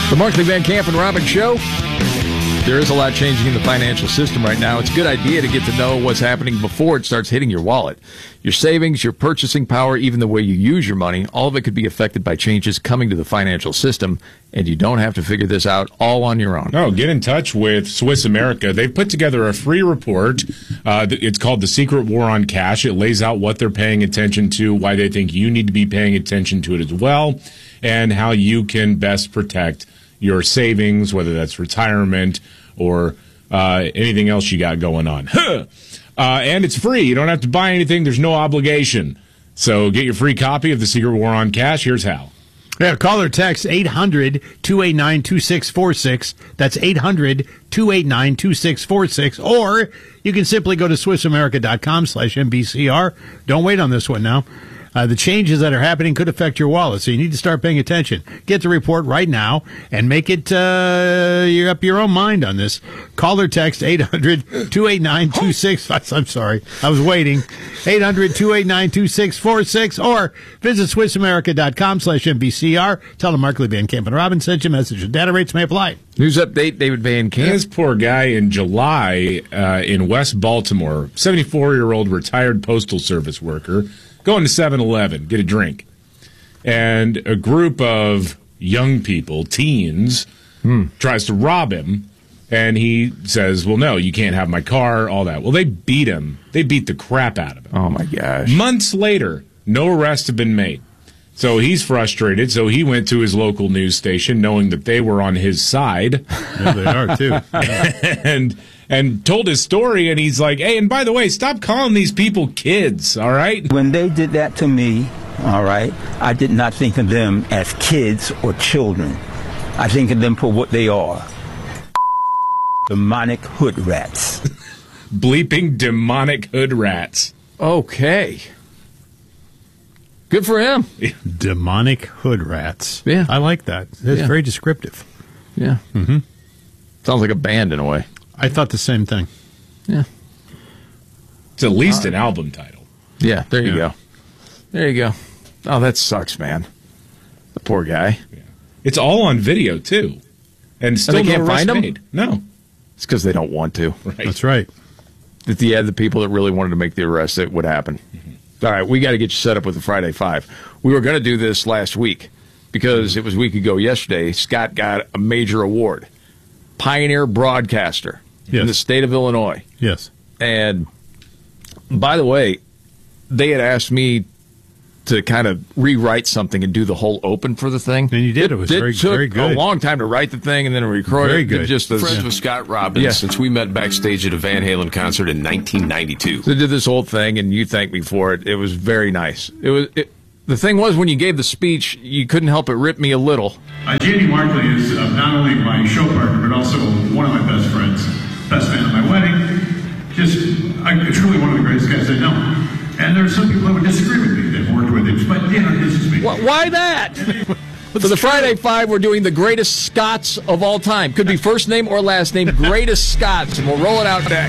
The Markley, Van Camp, and Robbins Show. There is a lot changing in the financial system right now. It's a good idea to get to know what's happening before it starts hitting your wallet. Your savings, your purchasing power, even the way you use your money, all of it could be affected by changes coming to the financial system, and you don't have to figure this out all on your own. No, get in touch with Swiss America. They've put together a free report. It's called The Secret War on Cash. It lays out what they're paying attention to, why they think you need to be paying attention to it as well, and how you can best protect your savings, whether that's retirement or anything else you got going on. And it's free. You don't have to buy anything. There's no obligation. So get your free copy of The Secret War on Cash. Here's how. Yeah, call or text 800-289-2646. That's 800-289-2646. Or you can simply go to SwissAmerica.com/MBCR. Don't wait on this one now. The changes that are happening could affect your wallet, so you need to start paying attention. Get the report right now and make it you're up your own mind on this. Call or text 800-289-2646. I'm sorry, I was waiting. 800-289-2646 or visit SwissAmerica.com/MBCR. Tell them Markley, Van Camp, and Robbins sent you a message. The data rates may apply. News update, David Van Camp. This poor guy in July in West Baltimore, 74-year-old retired Postal Service worker, going to 7-Eleven, get a drink. And a group of young people, teens, tries to rob him. And he says, well, no, you can't have my car, all that. Well, they beat him. They beat the crap out of him. Oh, my gosh. Months later, no arrests have been made. So he's frustrated. So he went to his local news station knowing that they were on his side. Yeah, they are, too. And told his story, and he's like, hey, and by the way, stop calling these people kids, all right? When they did that to me, all right, I did not think of them as kids or children. I think of them for what they are. Demonic hood rats. Bleeping demonic hood rats. Okay. Good for him. Demonic hood rats. Yeah. I like that. It's very descriptive. Yeah. Mm-hmm. Sounds like a band in a way. I thought the same thing. Yeah. It's at least an album title. Yeah, there you go. There you go. Oh, that sucks, man. The poor guy. Yeah. It's all on video, too. And still they can't no arrest find him? made. No. It's because they don't want to. Right. That's right. If you had the people that really wanted to make the arrest, it would happen. Mm-hmm. All right, we got to get you set up with the Friday Five. We were going to do this last week because it was a week ago yesterday. Scott got a major award. Pioneer Broadcaster in the state of Illinois. Yes. And by the way, they had asked me to kind of rewrite something and do the whole open for the thing. And you did. It was very took good. a long time to write the thing and then record very it. Good. Just Friends with Scott Robbins since we met backstage at a Van Halen concert in 1992. They did this whole thing, and you thanked me for it. It was very nice. The thing was, when you gave the speech, you couldn't help but rip me a little. J.D. Markley is not only my show partner, but also one of my best friends, best man at my wedding. Truly one of the greatest guys I know. And there are some people that would disagree with me that have worked with him, but this is me. Why that? For the Friday Five, we're doing the greatest Scots of all time. Could be first name or last name, greatest Scots, and we'll roll it out next.